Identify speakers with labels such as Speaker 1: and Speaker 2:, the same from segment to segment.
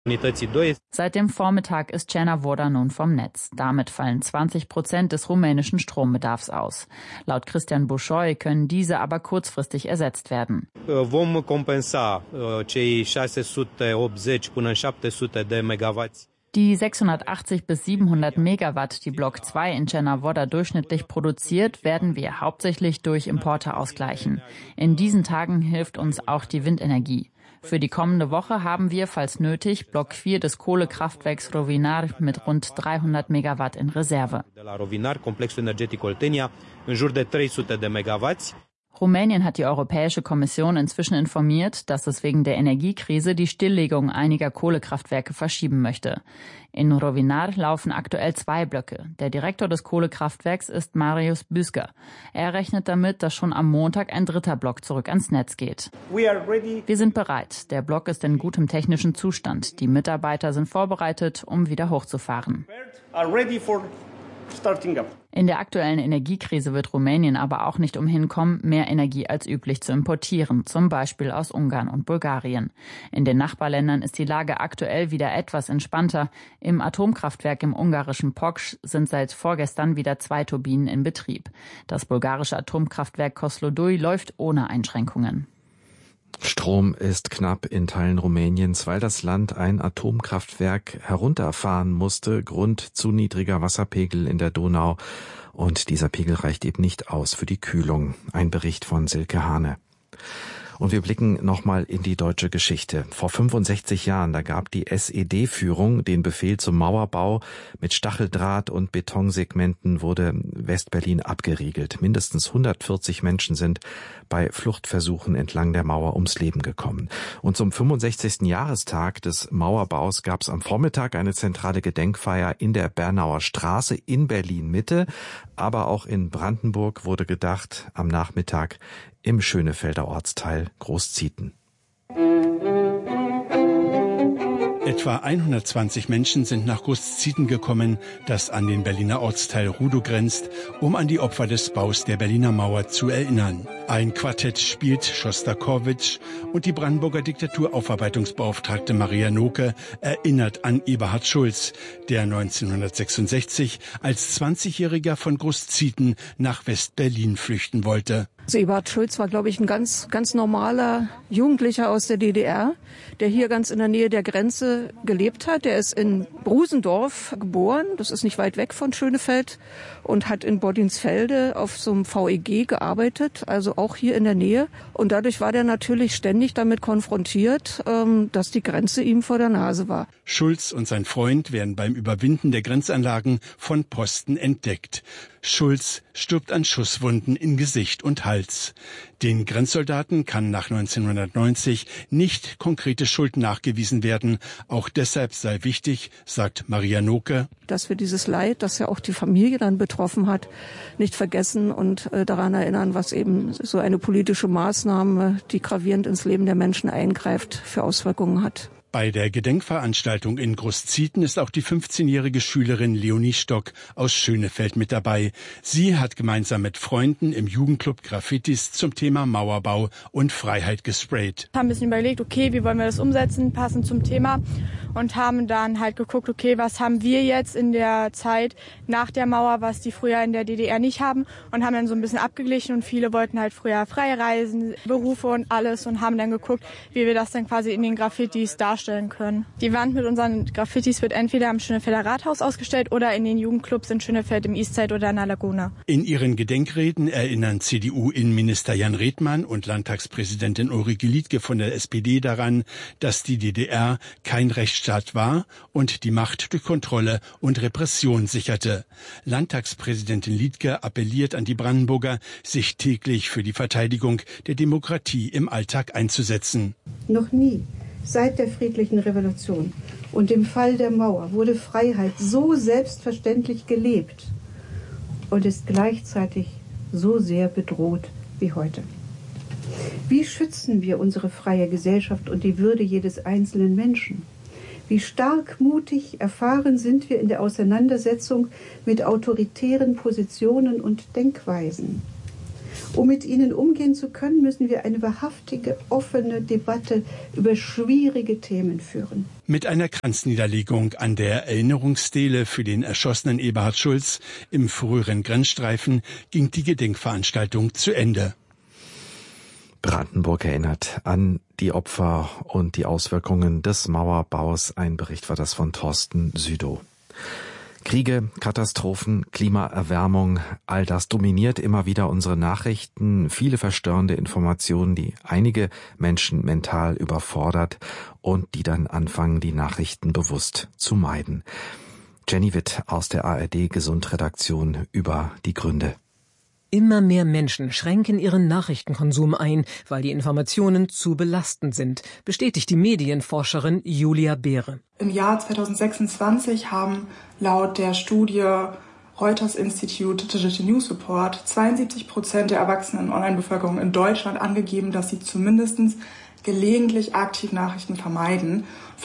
Speaker 1: Seit dem Vormittag ist Cernavodă nun vom Netz. Damit fallen 20% des rumänischen Strombedarfs aus. Laut Cristian Bușoi können diese aber kurzfristig ersetzt werden.
Speaker 2: Vom compensa cei 680 până 700 de megawatts.
Speaker 1: Die 680 bis 700 Megawatt, die Block 2 in Cernavodă durchschnittlich produziert, werden wir hauptsächlich durch Importe ausgleichen. In diesen Tagen hilft uns auch die Windenergie. Für die kommende Woche haben wir, falls nötig, Block 4 des Kohlekraftwerks Rovinar mit rund 300 Megawatt in Reserve. Rumänien hat die Europäische Kommission inzwischen informiert, dass es wegen der Energiekrise die Stilllegung einiger Kohlekraftwerke verschieben möchte. In Rovinar laufen aktuell 2 Blöcke. Der Direktor des Kohlekraftwerks ist Marius Büsker. Er rechnet damit, dass schon am Montag ein 3. Block zurück ans Netz geht. Wir sind bereit. Der Block ist in gutem technischen Zustand. Die Mitarbeiter sind vorbereitet, um wieder hochzufahren. In der aktuellen Energiekrise wird Rumänien aber auch nicht umhin kommen, mehr Energie als üblich zu importieren, zum Beispiel aus Ungarn und Bulgarien. In den Nachbarländern ist die Lage aktuell wieder etwas entspannter. Im Atomkraftwerk im ungarischen Poksh sind seit vorgestern wieder 2 Turbinen in Betrieb. Das bulgarische Atomkraftwerk Kozloduy läuft ohne Einschränkungen.
Speaker 3: Strom ist knapp in Teilen Rumäniens, weil das Land ein Atomkraftwerk herunterfahren musste, Grund zu niedriger Wasserpegel in der Donau. Und dieser Pegel reicht eben nicht aus für die Kühlung. Ein Bericht von Silke Hane. Und wir blicken nochmal in die deutsche Geschichte. Vor 65 Jahren, da gab die SED-Führung den Befehl zum Mauerbau. Mit Stacheldraht und Betonsegmenten wurde Westberlin abgeriegelt. Mindestens 140 Menschen sind bei Fluchtversuchen entlang der Mauer ums Leben gekommen. Und zum 65. Jahrestag des Mauerbaus gab es am Vormittag eine zentrale Gedenkfeier in der Bernauer Straße in Berlin-Mitte. Aber auch in Brandenburg wurde gedacht, am Nachmittag im Schönefelder Ortsteil Großzieten.
Speaker 4: Etwa 120 Menschen sind nach Großzieten gekommen, das an den Berliner Ortsteil Rudow grenzt, um an die Opfer des Baus der Berliner Mauer zu erinnern. Ein Quartett spielt Schostakowitsch und die Brandenburger Diktaturaufarbeitungsbeauftragte Maria Noke erinnert an Eberhard Schulz, der 1966 als 20-Jähriger von Großzieten nach West-Berlin flüchten wollte.
Speaker 5: Also Eberhard Schulz war, glaube ich, ein ganz normaler Jugendlicher aus der DDR, der hier ganz in der Nähe der Grenze gelebt hat. Er ist in Brusendorf geboren, das ist nicht weit weg von Schönefeld, und hat in Boddinsfelde auf so einem VEG gearbeitet, also auch hier in der Nähe. Und dadurch war der natürlich ständig damit konfrontiert, dass die Grenze ihm vor der Nase war.
Speaker 4: Schulz und sein Freund werden beim Überwinden der Grenzanlagen von Posten entdeckt. Schulz stirbt an Schusswunden in Gesicht und Hals. Den Grenzsoldaten kann nach 1990 nicht konkrete Schuld nachgewiesen werden. Auch deshalb sei wichtig, sagt Maria Noke,
Speaker 5: dass wir dieses Leid, das ja auch die Familie dann betroffen hat, nicht vergessen und daran erinnern, was eben so eine politische Maßnahme, die gravierend ins Leben der Menschen eingreift, für Auswirkungen hat.
Speaker 4: Bei der Gedenkveranstaltung in Großzieten ist auch die 15-jährige Schülerin Leonie Stock aus Schönefeld mit dabei. Sie hat gemeinsam mit Freunden im Jugendclub Graffitis zum Thema Mauerbau und Freiheit gesprayt.
Speaker 6: Wir haben ein bisschen überlegt, okay, wie wollen wir das umsetzen, passend zum Thema, und haben dann halt geguckt, okay, was haben wir jetzt in der Zeit nach der Mauer, was die früher in der DDR nicht haben, und haben dann so ein bisschen abgeglichen, und viele wollten halt früher frei reisen, Berufe und alles, und haben dann geguckt, wie wir das dann quasi in den Graffitis darstellen können. Die Wand mit unseren Graffitis wird entweder am Schönefelder Rathaus ausgestellt oder in den Jugendclubs in Schönefeld im Eastside oder in der Laguna.
Speaker 4: In ihren Gedenkreden erinnern CDU-Innenminister Jan Redmann und Landtagspräsidentin Ulrike Liedtke von der SPD daran, dass die DDR kein Rechtsstaat war und die Macht durch Kontrolle und Repression sicherte. Landtagspräsidentin Liedtke appelliert an die Brandenburger, sich täglich für die Verteidigung der Demokratie im Alltag einzusetzen.
Speaker 7: Noch nie seit der friedlichen Revolution und dem Fall der Mauer wurde Freiheit so selbstverständlich gelebt und ist gleichzeitig so sehr bedroht wie heute. Wie schützen wir unsere freie Gesellschaft und die Würde jedes einzelnen Menschen? Wie stark, mutig, erfahren sind wir in der Auseinandersetzung mit autoritären Positionen und Denkweisen? Um mit ihnen umgehen zu können, müssen wir eine wahrhaftige, offene Debatte über schwierige Themen führen.
Speaker 4: Mit einer Kranzniederlegung an der Erinnerungsstele für den erschossenen Eberhard Schulz im früheren Grenzstreifen ging die Gedenkveranstaltung zu Ende.
Speaker 3: Brandenburg erinnert an die Opfer und die Auswirkungen des Mauerbaus. Ein Bericht war das von Thorsten Südow. Kriege, Katastrophen, Klimaerwärmung, all das dominiert immer wieder unsere Nachrichten. Viele verstörende Informationen, die einige Menschen mental überfordert und die dann anfangen, die Nachrichten bewusst zu meiden. Jenny Witt aus der ARD-Gesundredaktion über die Gründe.
Speaker 8: Immer mehr Menschen schränken ihren Nachrichtenkonsum ein, weil die Informationen zu belastend sind, bestätigt die Medienforscherin Julia Behre.
Speaker 9: Im Jahr 2026 haben laut der Studie Reuters Institute Digital News Report 72% der erwachsenen Online-Bevölkerung in Deutschland angegeben, dass sie zumindest gelegentlich aktiv Nachrichten vermeiden.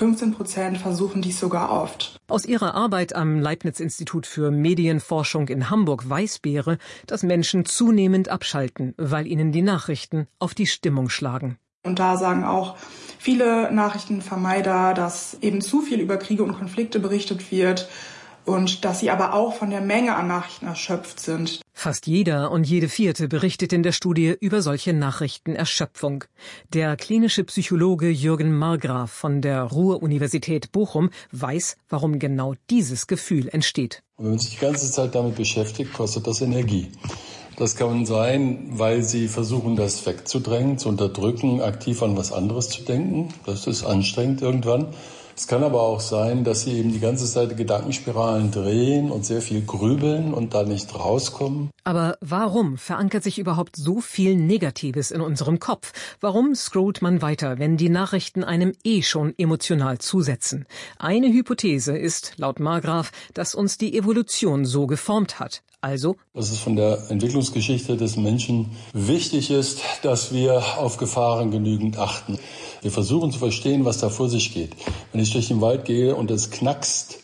Speaker 9: 15% versuchen dies sogar oft.
Speaker 8: Aus ihrer Arbeit am Leibniz-Institut für Medienforschung in Hamburg weiß Behre, dass Menschen zunehmend abschalten, weil ihnen die Nachrichten auf die Stimmung schlagen.
Speaker 9: Und da sagen auch viele Nachrichtenvermeider, dass eben zu viel über Kriege und Konflikte berichtet wird und dass sie aber auch von der Menge an Nachrichten erschöpft sind.
Speaker 8: Fast jeder und jede Vierte berichtet in der Studie über solche Nachrichtenerschöpfung. Der klinische Psychologe Jürgen Margraf von der Ruhr-Universität Bochum weiß, warum genau dieses Gefühl entsteht.
Speaker 10: Wenn man sich die ganze Zeit damit beschäftigt, kostet das Energie. Das kann sein, weil sie versuchen, das wegzudrängen, zu unterdrücken, aktiv an was anderes zu denken. Das ist anstrengend irgendwann. Es kann aber auch sein, dass sie eben die ganze Zeit Gedankenspiralen drehen und sehr viel grübeln und da nicht rauskommen.
Speaker 8: Aber warum verankert sich überhaupt so viel Negatives in unserem Kopf? Warum scrollt man weiter, wenn die Nachrichten einem schon emotional zusetzen? Eine Hypothese ist, laut Margraf, dass uns die Evolution so geformt hat. Also,
Speaker 10: dass es von der Entwicklungsgeschichte des Menschen wichtig ist, dass wir auf Gefahren genügend achten. Wir versuchen zu verstehen, was da vor sich geht. Wenn ich durch den Wald gehe und es knackst,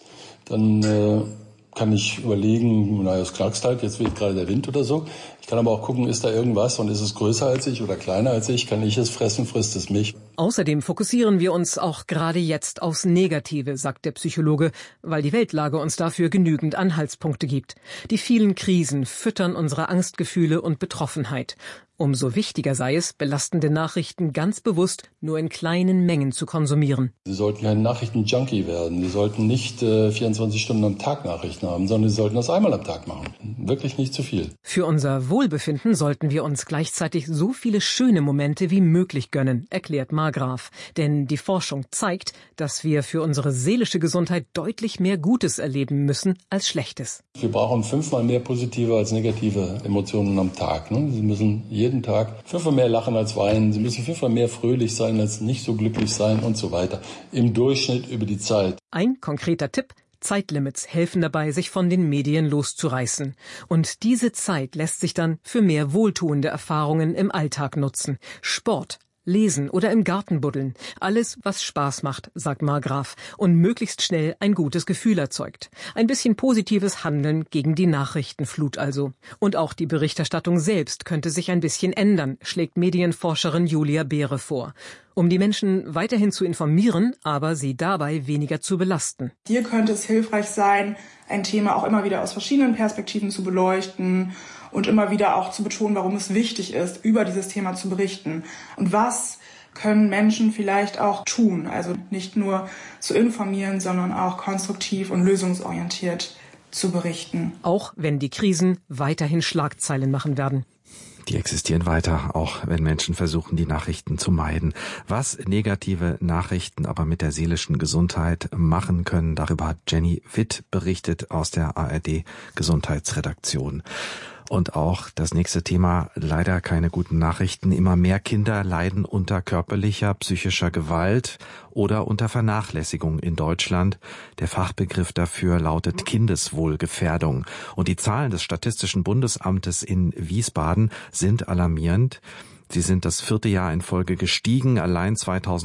Speaker 10: dann kann ich überlegen, naja, es knackst halt, jetzt weht gerade der Wind oder so. Ich kann aber auch gucken, ist da irgendwas und ist es größer als ich oder kleiner als ich? Kann ich es fressen, frisst es mich?
Speaker 8: Außerdem fokussieren wir uns auch gerade jetzt aufs Negative, sagt der Psychologe, weil die Weltlage uns dafür genügend Anhaltspunkte gibt. Die vielen Krisen füttern unsere Angstgefühle und Betroffenheit. Umso wichtiger sei es, belastende Nachrichten ganz bewusst nur in kleinen Mengen zu konsumieren.
Speaker 10: Sie sollten kein Nachrichten-Junkie werden. Sie sollten nicht 24 Stunden am Tag Nachrichten haben, sondern Sie sollten das einmal am Tag machen. Wirklich nicht zu viel.
Speaker 8: Für unser Wohlbefinden sollten wir uns gleichzeitig so viele schöne Momente wie möglich gönnen, erklärt Margraf. Denn die Forschung zeigt, dass wir für unsere seelische Gesundheit deutlich mehr Gutes erleben müssen als Schlechtes.
Speaker 10: Wir brauchen 5-mal mehr positive als negative Emotionen am Tag. Sie müssen jeden Tag 5-mal mehr lachen als weinen. Sie müssen 5-mal mehr fröhlich sein als nicht so glücklich sein und so weiter. Im Durchschnitt über die Zeit.
Speaker 8: Ein konkreter Tipp: Zeitlimits helfen dabei, sich von den Medien loszureißen. Und diese Zeit lässt sich dann für mehr wohltuende Erfahrungen im Alltag nutzen. Sport, Lesen oder im Garten buddeln. Alles, was Spaß macht, sagt Margraf, und möglichst schnell ein gutes Gefühl erzeugt. Ein bisschen positives Handeln gegen die Nachrichtenflut also. Und auch die Berichterstattung selbst könnte sich ein bisschen ändern, schlägt Medienforscherin Julia Behre vor. Um die Menschen weiterhin zu informieren, aber sie dabei weniger zu belasten.
Speaker 9: Hier könnte es hilfreich sein, ein Thema auch immer wieder aus verschiedenen Perspektiven zu beleuchten und immer wieder auch zu betonen, warum es wichtig ist, über dieses Thema zu berichten. Und was können Menschen vielleicht auch tun? Also nicht nur zu informieren, sondern auch konstruktiv und lösungsorientiert zu berichten.
Speaker 8: Auch wenn die Krisen weiterhin Schlagzeilen machen werden.
Speaker 3: Die existieren weiter, auch wenn Menschen versuchen, die Nachrichten zu meiden. Was negative Nachrichten aber mit der seelischen Gesundheit machen können, darüber hat Jenny Witt berichtet aus der ARD Gesundheitsredaktion. Und auch das nächste Thema, leider keine guten Nachrichten. Immer mehr Kinder leiden unter körperlicher, psychischer Gewalt oder unter Vernachlässigung in Deutschland. Der Fachbegriff dafür lautet Kindeswohlgefährdung. Und die Zahlen des Statistischen Bundesamtes in Wiesbaden sind alarmierend. Sie sind das 4. Jahr in Folge gestiegen. Allein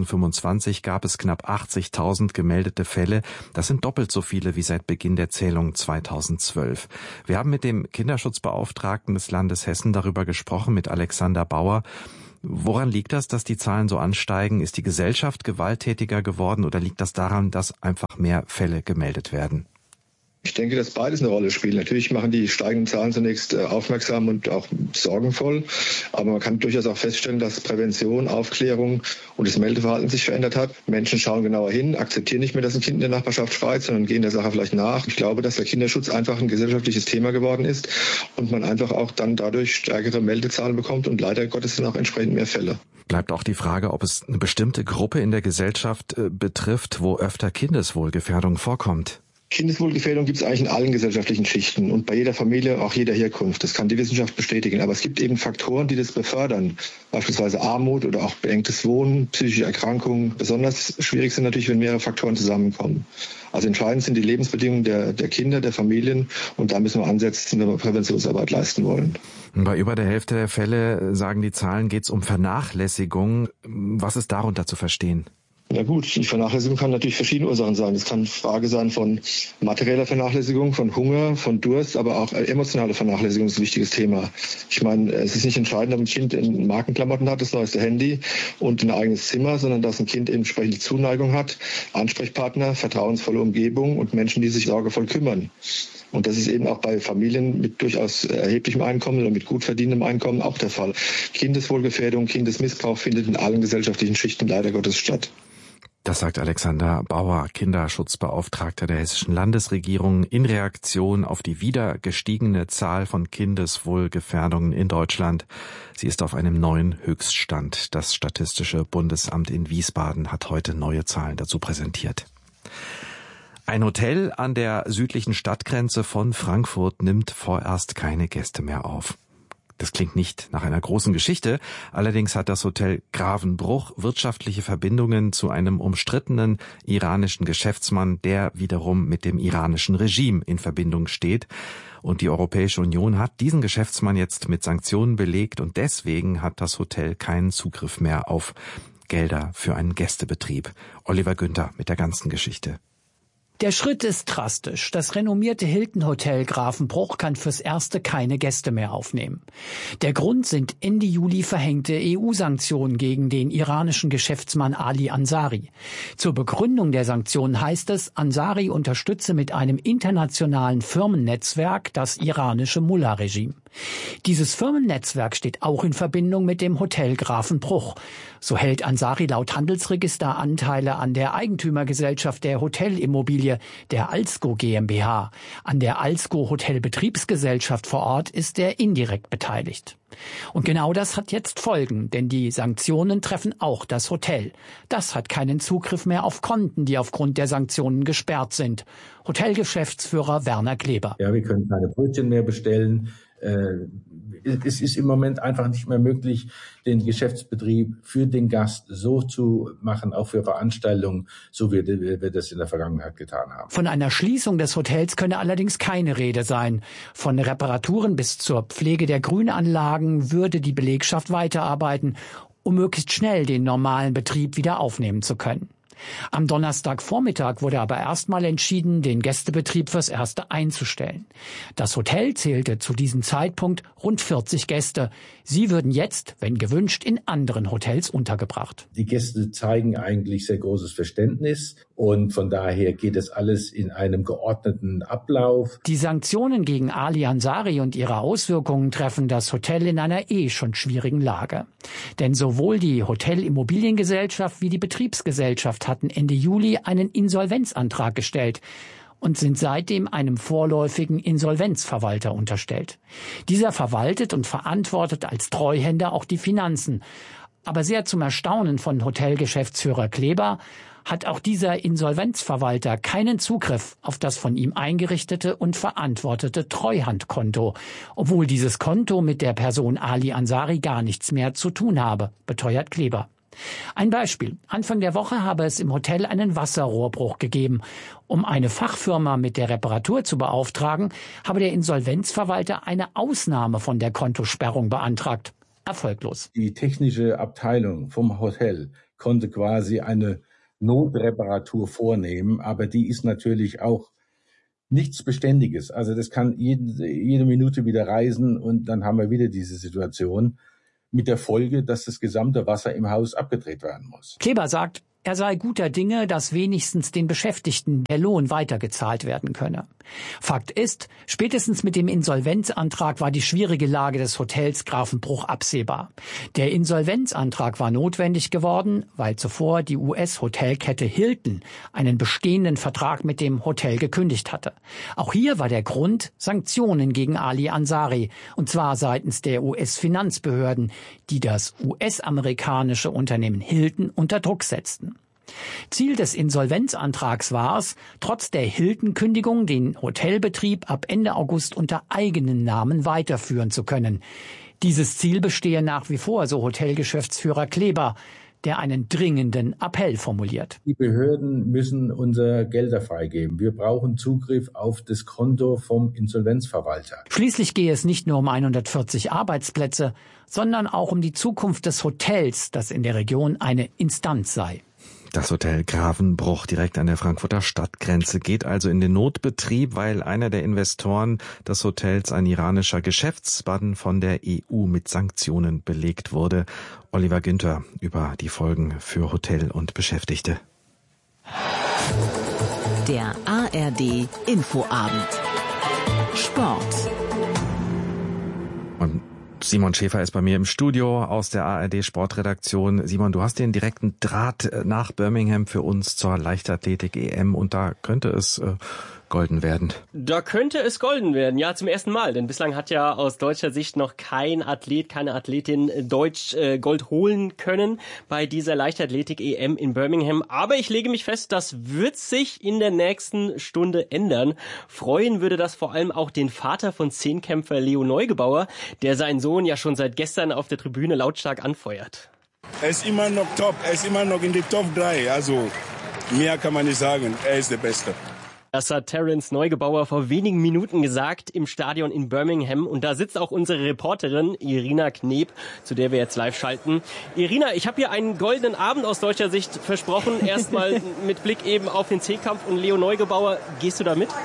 Speaker 3: 2025 gab es knapp 80.000 gemeldete Fälle. Das sind doppelt so viele wie seit Beginn der Zählung 2012. Wir haben mit dem Kinderschutzbeauftragten des Landes Hessen darüber gesprochen, mit Alexander Bauer. Woran liegt das, dass die Zahlen so ansteigen? Ist die Gesellschaft gewalttätiger geworden oder liegt das daran, dass einfach mehr Fälle gemeldet werden?
Speaker 11: Ich denke, dass beides eine Rolle spielt. Natürlich machen die steigenden Zahlen zunächst aufmerksam und auch sorgenvoll. Aber man kann durchaus auch feststellen, dass Prävention, Aufklärung und das Meldeverhalten sich verändert hat. Menschen schauen genauer hin, akzeptieren nicht mehr, dass ein Kind in der Nachbarschaft schreit, sondern gehen der Sache vielleicht nach. Ich glaube, dass der Kinderschutz einfach ein gesellschaftliches Thema geworden ist und man einfach auch dann dadurch stärkere Meldezahlen bekommt und leider Gottes dann auch entsprechend mehr Fälle.
Speaker 3: Bleibt auch die Frage, ob es eine bestimmte Gruppe in der Gesellschaft betrifft, wo öfter Kindeswohlgefährdung vorkommt.
Speaker 11: Kindeswohlgefährdung gibt es eigentlich in allen gesellschaftlichen Schichten und bei jeder Familie, auch jeder Herkunft. Das kann die Wissenschaft bestätigen. Aber es gibt eben Faktoren, die das befördern. Beispielsweise Armut oder auch beengtes Wohnen, psychische Erkrankungen. Besonders schwierig sind natürlich, wenn mehrere Faktoren zusammenkommen. Also entscheidend sind die Lebensbedingungen der Kinder, der Familien. Und da müssen wir ansetzen, wenn wir Präventionsarbeit leisten wollen.
Speaker 3: Bei über der Hälfte der Fälle, sagen die Zahlen, geht es um Vernachlässigung. Was ist darunter zu verstehen?
Speaker 11: Na gut, die Vernachlässigung kann natürlich verschiedene Ursachen sein. Es kann Frage sein von materieller Vernachlässigung, von Hunger, von Durst, aber auch emotionale Vernachlässigung ist ein wichtiges Thema. Ich meine, es ist nicht entscheidend, ob ein Kind Markenklamotten hat, das neueste Handy und ein eigenes Zimmer, sondern dass ein Kind entsprechende Zuneigung hat, Ansprechpartner, vertrauensvolle Umgebung und Menschen, die sich sorgevoll kümmern. Und das ist eben auch bei Familien mit durchaus erheblichem Einkommen oder mit gut verdienendem Einkommen auch der Fall. Kindeswohlgefährdung, Kindesmissbrauch findet in allen gesellschaftlichen Schichten leider Gottes statt.
Speaker 3: Das sagt Alexander Bauer, Kinderschutzbeauftragter der hessischen Landesregierung, in Reaktion auf die wieder gestiegene Zahl von Kindeswohlgefährdungen in Deutschland. Sie ist auf einem neuen Höchststand. Das Statistische Bundesamt in Wiesbaden hat heute neue Zahlen dazu präsentiert. Ein Hotel an der südlichen Stadtgrenze von Frankfurt nimmt vorerst keine Gäste mehr auf. Das klingt nicht nach einer großen Geschichte. Allerdings hat das Hotel Gravenbruch wirtschaftliche Verbindungen zu einem umstrittenen iranischen Geschäftsmann, der wiederum mit dem iranischen Regime in Verbindung steht. Und die Europäische Union hat diesen Geschäftsmann jetzt mit Sanktionen belegt und deswegen hat das Hotel keinen Zugriff mehr auf Gelder für einen Gästebetrieb. Oliver Günther mit der ganzen Geschichte.
Speaker 12: Der Schritt ist drastisch. Das renommierte Hilton-Hotel Gravenbruch kann fürs Erste keine Gäste mehr aufnehmen. Der Grund sind Ende Juli verhängte EU-Sanktionen gegen den iranischen Geschäftsmann Ali Ansari. Zur Begründung der Sanktionen heißt es, Ansari unterstütze mit einem internationalen Firmennetzwerk das iranische Mullah-Regime. Dieses Firmennetzwerk steht auch in Verbindung mit dem Hotel Gravenbruch. So hält Ansari laut Handelsregister Anteile an der Eigentümergesellschaft der Hotelimmobilie, der Alsco GmbH. An der Alsco Hotelbetriebsgesellschaft vor Ort ist er indirekt beteiligt. Und genau das hat jetzt Folgen, denn die Sanktionen treffen auch das Hotel. Das hat keinen Zugriff mehr auf Konten, die aufgrund der Sanktionen gesperrt sind. Hotelgeschäftsführer Werner Kleber.
Speaker 13: Ja, wir können keine Brötchen mehr bestellen. Es ist im Moment einfach nicht mehr möglich, den Geschäftsbetrieb für den Gast so zu machen, auch für Veranstaltungen, so wie wir das in der Vergangenheit getan haben.
Speaker 12: Von einer Schließung des Hotels könne allerdings keine Rede sein. Von Reparaturen bis zur Pflege der Grünanlagen würde die Belegschaft weiterarbeiten, um möglichst schnell den normalen Betrieb wieder aufnehmen zu können. Am Donnerstagvormittag wurde aber erstmal entschieden, den Gästebetrieb fürs Erste einzustellen. Das Hotel zählte zu diesem Zeitpunkt rund 40 Gäste. Sie würden jetzt, wenn gewünscht, in anderen Hotels untergebracht.
Speaker 13: Die Gäste zeigen eigentlich sehr großes Verständnis und von daher geht es alles in einem geordneten Ablauf.
Speaker 12: Die Sanktionen gegen Ali Ansari und ihre Auswirkungen treffen das Hotel in einer schon schwierigen Lage. Denn sowohl die Hotelimmobiliengesellschaft wie die Betriebsgesellschaft hatten Ende Juli einen Insolvenzantrag gestellt und sind seitdem einem vorläufigen Insolvenzverwalter unterstellt. Dieser verwaltet und verantwortet als Treuhänder auch die Finanzen. Aber sehr zum Erstaunen von Hotelgeschäftsführer Kleber hat auch dieser Insolvenzverwalter keinen Zugriff auf das von ihm eingerichtete und verantwortete Treuhandkonto, obwohl dieses Konto mit der Person Ali Ansari gar nichts mehr zu tun habe, beteuert Kleber. Ein Beispiel. Anfang der Woche habe es im Hotel einen Wasserrohrbruch gegeben. Um eine Fachfirma mit der Reparatur zu beauftragen, habe der Insolvenzverwalter eine Ausnahme von der Kontosperrung beantragt. erfolglos.
Speaker 13: Die technische Abteilung vom Hotel konnte quasi eine Notreparatur vornehmen, aber die ist natürlich auch nichts Beständiges. Also das kann jede Minute wieder reisen und dann haben wir wieder diese Situation mit der Folge, dass das gesamte Wasser im Haus abgedreht werden muss.
Speaker 12: Kleber sagt, er sei guter Dinge, dass wenigstens den Beschäftigten der Lohn weitergezahlt werden könne. Fakt ist, spätestens mit dem Insolvenzantrag war die schwierige Lage des Hotels Grafenbruch absehbar. Der Insolvenzantrag war notwendig geworden, weil zuvor die US-Hotelkette Hilton einen bestehenden Vertrag mit dem Hotel gekündigt hatte. Auch hier war der Grund Sanktionen gegen Ali Ansari, und zwar seitens der US-Finanzbehörden, die das US-amerikanische Unternehmen Hilton unter Druck setzten. Ziel des Insolvenzantrags war es, trotz der Hilton-Kündigung den Hotelbetrieb ab Ende August unter eigenen Namen weiterführen zu können. Dieses Ziel bestehe nach wie vor, so Hotelgeschäftsführer Kleber, der einen dringenden Appell formuliert.
Speaker 13: Die Behörden müssen unser Gelder freigeben. Wir brauchen Zugriff auf das Konto vom Insolvenzverwalter.
Speaker 12: Schließlich gehe es nicht nur um 140 Arbeitsplätze, sondern auch um die Zukunft des Hotels, das in der Region eine Instanz sei.
Speaker 3: Das Hotel Grafenbruch direkt an der Frankfurter Stadtgrenze geht also in den Notbetrieb, weil einer der Investoren des Hotels, ein iranischer Geschäftsmann, von der EU mit Sanktionen belegt wurde. Oliver Günther über die Folgen für Hotel und Beschäftigte.
Speaker 14: Der ARD Infoabend. Sport.
Speaker 3: Und Simon Schäfer ist bei mir im Studio aus der ARD Sportredaktion. Simon, du hast den direkten Draht nach Birmingham für uns zur Leichtathletik-EM und da könnte es golden werden.
Speaker 15: Da könnte es golden werden, ja, zum ersten Mal. Denn bislang hat ja aus deutscher Sicht noch kein Athlet, keine Athletin deutsch Gold holen können bei dieser Leichtathletik-EM in Birmingham. Aber ich lege mich fest, das wird sich in der nächsten Stunde ändern. Freuen würde das vor allem auch den Vater von Zehnkämpfer Leo Neugebauer, der seinen Sohn ja schon seit gestern auf der Tribüne lautstark anfeuert.
Speaker 16: Er ist immer noch top, er ist immer noch in die Top 3. Also mehr kann man nicht sagen, er ist der Beste.
Speaker 15: Das hat Terence Neugebauer vor wenigen Minuten gesagt im Stadion in Birmingham. Und da sitzt auch unsere Reporterin Irina Kneb, zu der wir jetzt live schalten. Irina, ich habe hier einen goldenen Abend aus deutscher Sicht versprochen. Erstmal mit Blick eben auf den C-Kampf und Leo Neugebauer. Gehst du da mit?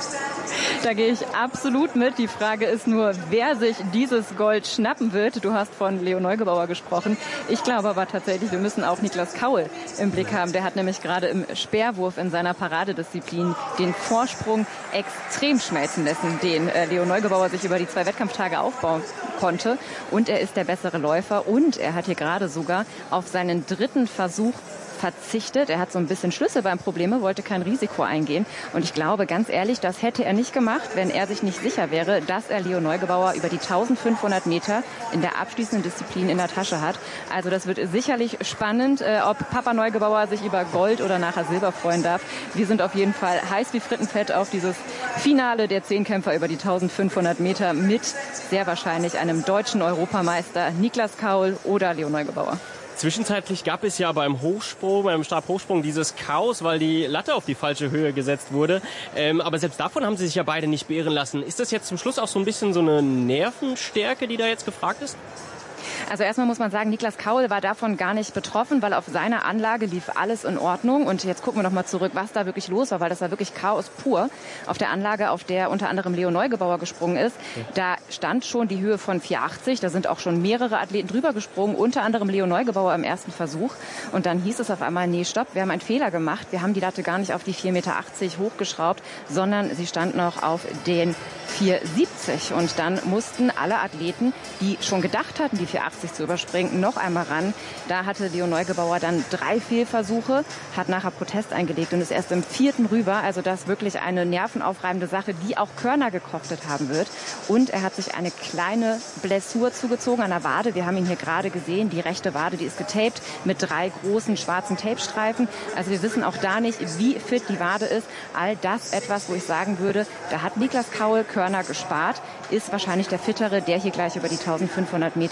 Speaker 17: Da gehe ich absolut mit. Die Frage ist nur, wer sich dieses Gold schnappen wird. Du hast von Leo Neugebauer gesprochen. Ich glaube aber tatsächlich, wir müssen auch Niklas Kaul im Blick haben. Der hat nämlich gerade im Speerwurf in seiner Paradedisziplin den Vorsprung extrem schmelzen lassen, den Leo Neugebauer sich über die 2 Wettkampftage aufbauen konnte. Und er ist der bessere Läufer und er hat hier gerade sogar auf seinen 3. Versuch verzichtet. Er hat so ein bisschen Schlüsselbeinprobleme, wollte kein Risiko eingehen. Und ich glaube, ganz ehrlich, das hätte er nicht gemacht, wenn er sich nicht sicher wäre, dass er Leo Neugebauer über die 1500 Meter in der abschließenden Disziplin in der Tasche hat. Also das wird sicherlich spannend, ob Papa Neugebauer sich über Gold oder nachher Silber freuen darf. Wir sind auf jeden Fall heiß wie Frittenfett auf dieses Finale der Zehnkämpfer über die 1500 Meter mit sehr wahrscheinlich einem deutschen Europameister Niklas Kaul oder Leo Neugebauer.
Speaker 15: Zwischenzeitlich gab es ja beim Stabhochsprung dieses Chaos, weil die Latte auf die falsche Höhe gesetzt wurde. Aber selbst davon haben sie sich ja beide nicht beirren lassen. Ist das jetzt zum Schluss auch so ein bisschen so eine Nervenstärke, die da jetzt gefragt ist?
Speaker 17: Also erstmal muss man sagen, Niklas Kaul war davon gar nicht betroffen, weil auf seiner Anlage lief alles in Ordnung. Und jetzt gucken wir noch mal zurück, was da wirklich los war, weil das war wirklich Chaos pur. Auf der Anlage, auf der unter anderem Leo Neugebauer gesprungen ist, da stand schon die Höhe von 4,80. Da sind auch schon mehrere Athleten drüber gesprungen, unter anderem Leo Neugebauer im ersten Versuch. Und dann hieß es auf einmal, nee, stopp, wir haben einen Fehler gemacht. Wir haben die Latte gar nicht auf die 4,80 Meter hochgeschraubt, sondern sie stand noch auf den 4,70. Und dann mussten alle Athleten, die schon gedacht hatten, die 4,80 zu überspringen, noch einmal ran. Da hatte Leo Neugebauer dann 3 Fehlversuche, hat nachher Protest eingelegt und ist erst im 4. rüber. Also das ist wirklich eine nervenaufreibende Sache, die auch Körner gekostet haben wird. Und er hat sich eine kleine Blessur zugezogen an der Wade. Wir haben ihn hier gerade gesehen. Die rechte Wade, die ist getaped mit 3 großen schwarzen Tapestreifen. Also wir wissen auch da nicht, wie fit die Wade ist. All das etwas, wo ich sagen würde, da hat Niklas Kaul Körner gespart, ist wahrscheinlich der Fittere, der hier gleich über die 1500 Meter dann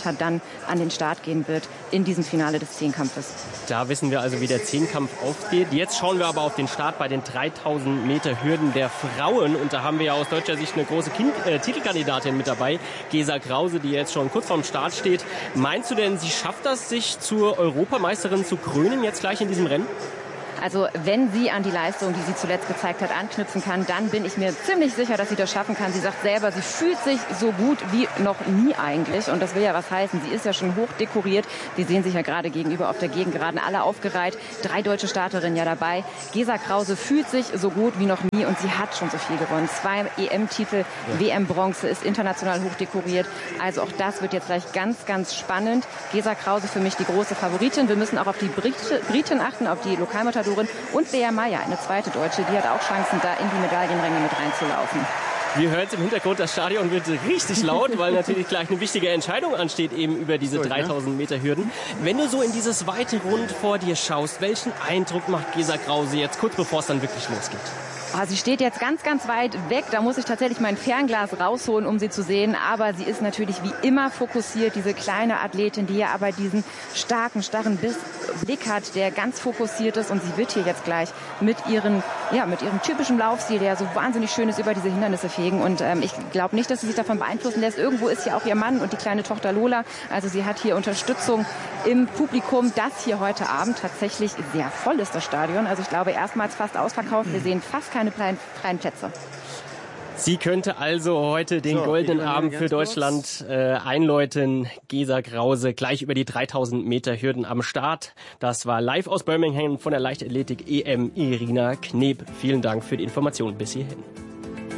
Speaker 17: an den Start gehen wird in diesem Finale des Zehnkampfes.
Speaker 15: Da wissen wir also, wie der Zehnkampf aufgeht. Jetzt schauen wir aber auf den Start bei den 3000 Meter Hürden der Frauen. Und da haben wir ja aus deutscher Sicht eine große Titelkandidatin mit dabei, Gesa Krause, die jetzt schon kurz vorm Start steht. Meinst du denn, sie schafft das, sich zur Europameisterin zu krönen, jetzt gleich in diesem Rennen?
Speaker 17: Also wenn sie an die Leistung, die sie zuletzt gezeigt hat, anknüpfen kann, dann bin ich mir ziemlich sicher, dass sie das schaffen kann. Sie sagt selber, sie fühlt sich so gut wie noch nie eigentlich. Und das will ja was heißen. Sie ist ja schon hoch dekoriert. Wir sehen sich ja gerade gegenüber auf der Gegengeraden alle aufgereiht. 3 deutsche Starterinnen ja dabei. Gesa Krause fühlt sich so gut wie noch nie und sie hat schon so viel gewonnen. 2 EM-Titel, WM-Bronze, ist international hoch dekoriert. Also auch das wird jetzt gleich ganz, ganz spannend. Gesa Krause für mich die große Favoritin. Wir müssen auch auf die Britin achten, auf die Lokalmatadorin. Und Bea Meyer, eine zweite Deutsche, die hat auch Chancen, da in die Medaillenränge mit reinzulaufen.
Speaker 15: Wir hören es im Hintergrund, das Stadion wird richtig laut, weil natürlich gleich eine wichtige Entscheidung ansteht, eben über diese 3000 Meter Hürden. Wenn du so in dieses weite Rund vor dir schaust, welchen Eindruck macht Gesa Krause jetzt kurz bevor es dann wirklich losgeht?
Speaker 17: Oh, sie steht jetzt ganz, ganz weit weg. Da muss ich tatsächlich mein Fernglas rausholen, um sie zu sehen. Aber sie ist natürlich wie immer fokussiert. Diese kleine Athletin, die ja aber diesen starken, starren Blick hat, der ganz fokussiert ist. Und sie wird hier jetzt gleich mit ihrem typischen Laufstil, der so wahnsinnig schön ist, über diese Hindernisse fegen. Und ich glaube nicht, dass sie sich davon beeinflussen lässt. Irgendwo ist ja auch ihr Mann und die kleine Tochter Lola. Also sie hat hier Unterstützung im Publikum, das hier heute Abend tatsächlich sehr voll ist, das Stadion. Also ich glaube, erstmals fast ausverkauft. Wir sehen fast keine freien Plätze.
Speaker 15: Sie könnte also heute den goldenen Abend für Deutschland einläuten. Gesa Krause gleich über die 3000 Meter Hürden am Start. Das war live aus Birmingham von der Leichtathletik EM Irina Kneb. Vielen Dank für die Informationen bis hierhin.